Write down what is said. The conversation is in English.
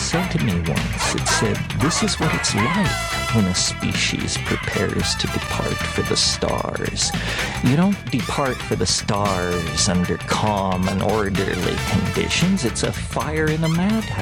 said to me once. It said, "This is what it's like when a species prepares to depart for the stars. You don't depart for the stars under calm and orderly conditions. It's a fire in a madhouse."